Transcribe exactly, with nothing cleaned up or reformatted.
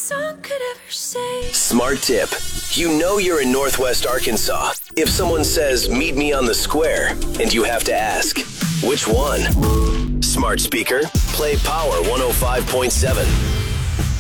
song could ever say. Smart tip. You know you're in Northwest Arkansas if someone says, meet me on the square, and you have to ask, which one? Smart speaker, play Power one oh five point seven.